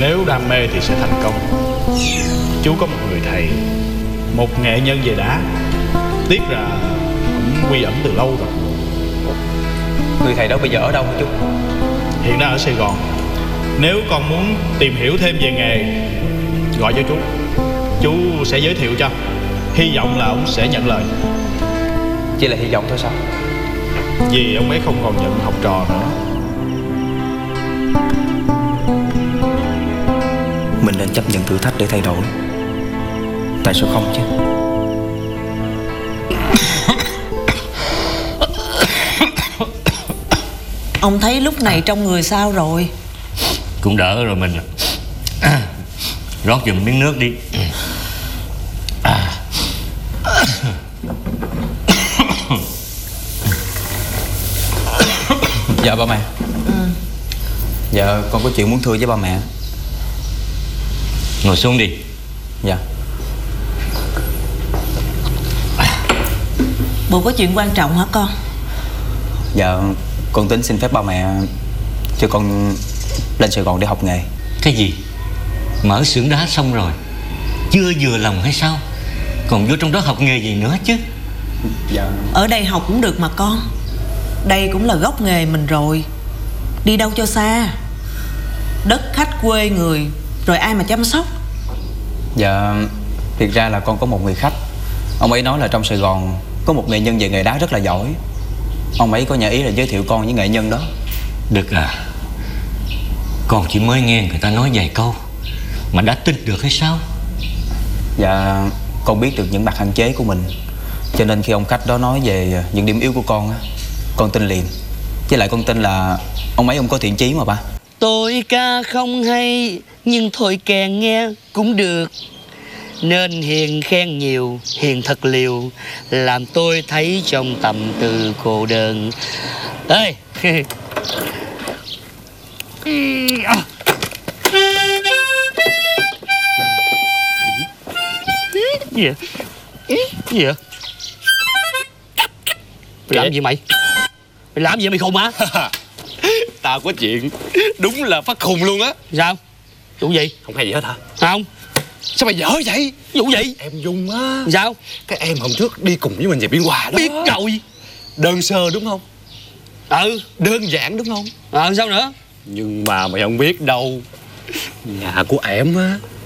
Nếu đam mê thì sẽ thành công. Chú có một người thầy, một nghệ nhân về đá. Tiếc là cũng quy ẩn từ lâu rồi. Người thầy đó bây giờ ở đâu hả chú? Hiện đang ở Sài Gòn. Nếu con muốn tìm hiểu thêm về nghề, gọi cho chú sẽ giới thiệu cho. Hy vọng là ông sẽ nhận lời. Chỉ là hy vọng thôi sao? Vì ông ấy không còn nhận học trò nữa. Mình nên chấp nhận thử thách để thay đổi. Tại sao không chứ? Ông thấy lúc này trong người sao rồi? Cũng đỡ rồi mình. Rót giùm miếng nước đi. Dạ ba mẹ. Dạ con có chuyện muốn thưa với ba mẹ. Ngồi xuống đi. Dạ. Bộ có chuyện quan trọng hả con? Dạ con tính xin phép ba mẹ cho con lên Sài Gòn để học nghề. Cái gì? Mở xưởng đá xong rồi chưa vừa lòng hay sao? Còn vô trong đó học nghề gì nữa chứ? Dạ. Ở đây học cũng được mà con. Đây cũng là gốc nghề mình rồi. Đi đâu cho xa. Đất khách quê người, rồi ai mà chăm sóc? Dạ thiệt ra là con có một người khách. Ông ấy nói là trong Sài Gòn có một nghệ nhân về nghề đá rất là giỏi. Ông ấy có nhà ý là giới thiệu con với nghệ nhân đó. Được à? Con chỉ mới nghe người ta nói vài câu mà đã tin được hay sao? Dạ con biết được những mặt hạn chế của mình, cho nên khi ông khách đó nói về những điểm yếu của con tin liền. Với lại con tin là ông có thiện chí mà ba. Tôi ca không hay nhưng thôi kèn nghe cũng được. Nên hiền khen nhiều, hiền thật liều, làm tôi thấy trong tâm tư cô đơn. Ê! Gì vậy? Gì vậy? Mày làm gì mày? Mày làm gì mày khùng hả? Tao có chuyện đúng là phát khùng luôn á. Sao? Vụ gì? Không hay gì hết hả? Không. Sao mày dở vậy? Vụ gì? Em Dung á. Sao? Cái em hôm trước đi cùng với mình về Biên Hòa đó. Biết rồi. Đơn sơ đúng không? Ừ. Đơn giản đúng không? Sao nữa? Nhưng mà mày không biết đâu, nhà của em á